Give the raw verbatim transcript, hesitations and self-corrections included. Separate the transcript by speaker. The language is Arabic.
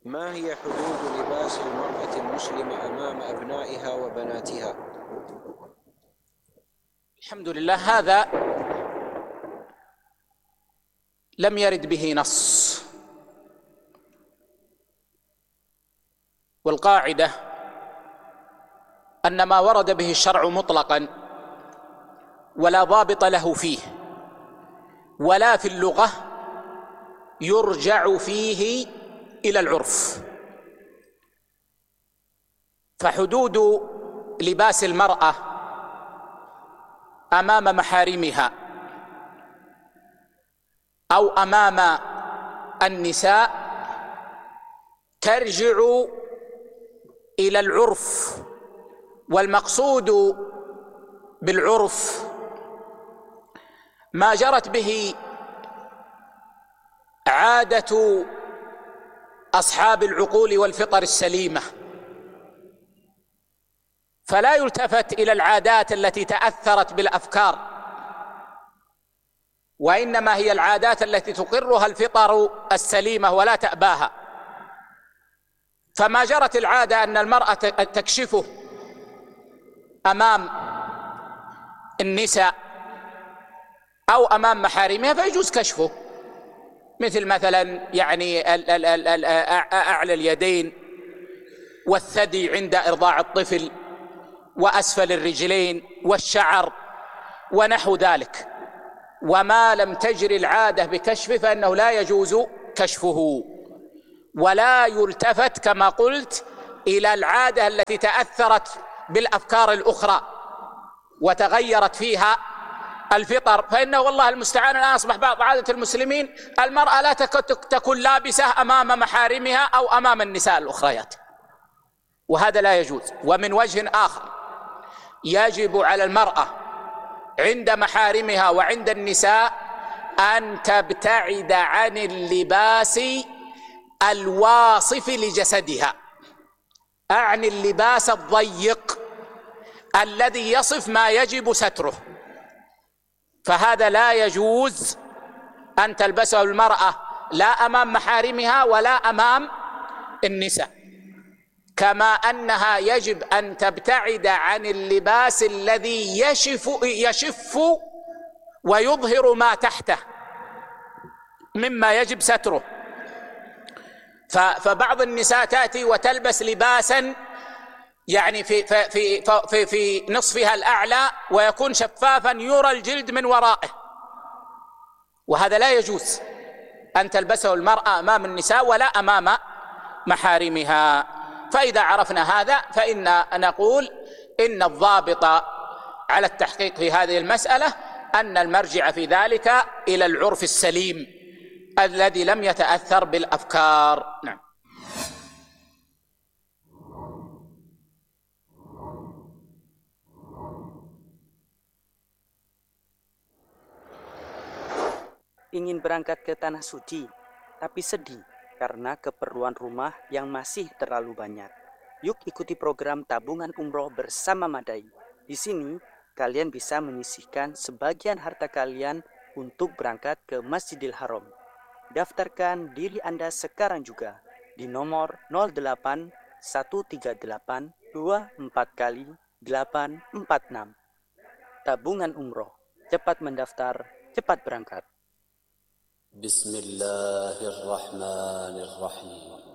Speaker 1: ما هي حدود لباس المرأة المسلمة أمام أبنائها وبناتها؟
Speaker 2: الحمد لله، هذا لم يرد به نص، والقاعدة أن ما ورد به الشرع مطلقا ولا ضابط له فيه ولا في اللغة يرجع فيه إلى العرف. فحدود لباس المرأة أمام محارمها أو أمام النساء ترجع إلى العرف، والمقصود بالعرف ما جرت به عادة أصحاب العقول والفطر السليمة، فلا يلتفت إلى العادات التي تأثرت بالأفكار، وإنما هي العادات التي تقرها الفطر السليمة ولا تأباها. فما جرت العادة أن المرأة تكشفه أمام النساء أو أمام محارمها فيجوز كشفه، مثل مثلا يعني أعلى اليدين والثدي عند إرضاع الطفل وأسفل الرجلين والشعر ونحو ذلك. وما لم تجري العادة بكشفه فإنه لا يجوز كشفه، ولا يلتفت كما قلت إلى العادة التي تأثرت بالأفكار الأخرى وتغيرت فيها الفطر، فإنه والله المستعان الآن أصبح بعض عادة المسلمين المرأة لا تكون لابسة أمام محارمها أو أمام النساء الأخريات، وهذا لا يجوز. ومن وجه آخر يجب على المرأة عند محارمها وعند النساء أن تبتعد عن اللباس الواصف لجسدها، أعني اللباس الضيق الذي يصف ما يجب ستره، فهذا لا يجوز أن تلبسه المرأة لا أمام محارمها ولا أمام النساء. كما أنها يجب أن تبتعد عن اللباس الذي يشف يشف ويظهر ما تحته مما يجب ستره. فبعض النساء تأتي وتلبس لباسا يعني في في في في نصفها الأعلى ويكون شفافا يرى الجلد من ورائه، وهذا لا يجوز أن تلبسه المرأة أمام النساء ولا أمام محارمها. فإذا عرفنا هذا فإن نقول إن الضابط على التحقيق في هذه المسألة أن المرجع في ذلك إلى العرف السليم الذي لم يتأثر بالأفكار. نعم.
Speaker 3: Ingin berangkat ke tanah suci, tapi sedih karena keperluan rumah yang masih terlalu banyak. Yuk ikuti program tabungan umroh bersama Madai. Di sini kalian bisa menyisihkan sebagian harta kalian untuk berangkat ke Masjidil Haram. Daftarkan diri Anda sekarang juga di nomor nol delapan satu tiga delapan dua empat kali delapan empat enam. Tabungan umroh, cepat mendaftar, cepat berangkat.
Speaker 4: بسم الله الرحمن الرحيم